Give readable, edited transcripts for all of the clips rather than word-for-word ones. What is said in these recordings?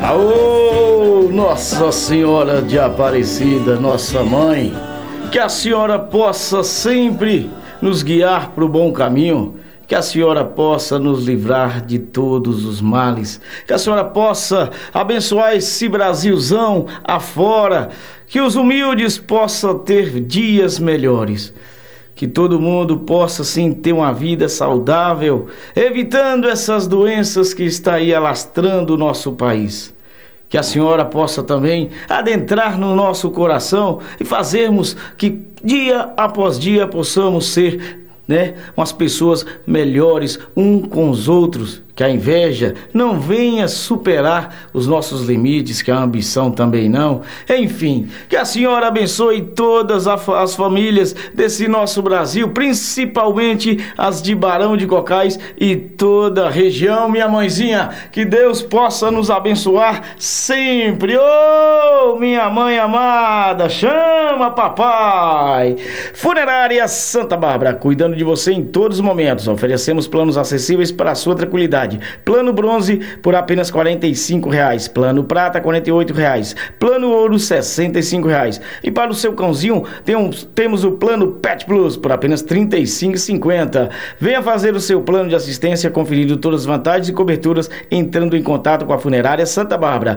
Aô, Nossa Senhora de Aparecida, nossa mãe, que a senhora possa sempre nos guiar para o bom caminho, que a senhora possa nos livrar de todos os males, que a senhora possa abençoar esse Brasilzão afora, que os humildes possam ter dias melhores. Que todo mundo possa sim ter uma vida saudável, evitando essas doenças que está aí alastrando o nosso país. Que a senhora possa também adentrar no nosso coração e fazermos que dia após dia possamos ser, umas pessoas melhores um com os outros. Que a inveja não venha superar os nossos limites, que a ambição também não. Enfim, que a senhora abençoe todas as famílias desse nosso Brasil, principalmente as de Barão de Cocais e toda a região, minha mãezinha. Que Deus possa nos abençoar sempre. Oh, minha mãe amada, chama papai. Funerária Santa Bárbara, cuidando de você em todos os momentos. Oferecemos planos acessíveis para a sua tranquilidade. Plano bronze por apenas R$ 45, plano prata R$ 48, plano ouro R$ 65. E para o seu cãozinho temos o plano Pet Plus por apenas R$ 35,50. Venha fazer o seu plano de assistência conferindo todas as vantagens e coberturas entrando em contato com a Funerária Santa Bárbara.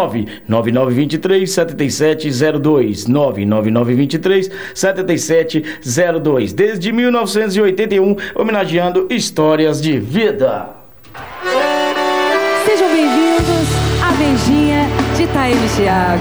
99923-7702, 99923-7702, desde 1981, homenageando histórias de vida. Sejam bem-vindos à Beijinha de Taíde Thiago.